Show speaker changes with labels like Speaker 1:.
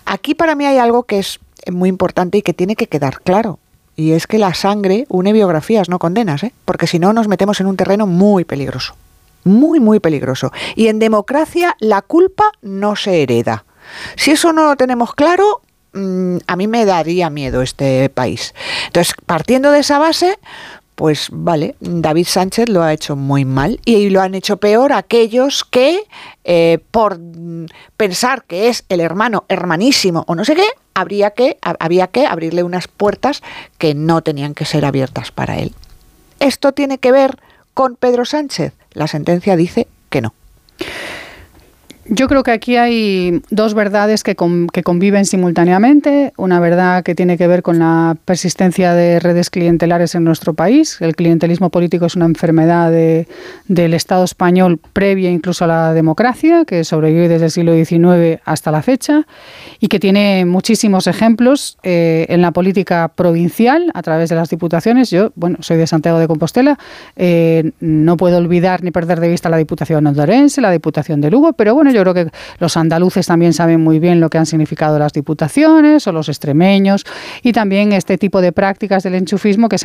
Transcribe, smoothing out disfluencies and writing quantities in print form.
Speaker 1: Aquí para mí hay algo que es muy importante y que tiene que quedar claro. Y es que la sangre une biografías, no condenas, porque si no nos metemos en un terreno muy peligroso. Muy, muy peligroso. Y en democracia la culpa no se hereda. Si eso no lo tenemos claro, a mí me daría miedo este país. Entonces, partiendo de esa base, pues vale, David Sánchez lo ha hecho muy mal y lo han hecho peor aquellos que, por pensar que es el hermanísimo o no sé qué, había que abrirle unas puertas que no tenían que ser abiertas para él. ¿Esto tiene que ver con Pedro Sánchez? La sentencia dice que no.
Speaker 2: Yo creo que aquí hay dos verdades que conviven simultáneamente. Una verdad que tiene que ver con la persistencia de redes clientelares en nuestro país. El clientelismo político es una enfermedad del Estado español previa incluso a la democracia, que sobrevive desde el siglo XIX hasta la fecha y que tiene muchísimos ejemplos en la política provincial a través de las diputaciones. Yo, soy de Santiago de Compostela, no puedo olvidar ni perder de vista la Diputación de Orense, la Diputación de Lugo, pero yo creo que los andaluces también saben muy bien lo que han significado las diputaciones o los extremeños y también este tipo de prácticas del enchufismo que se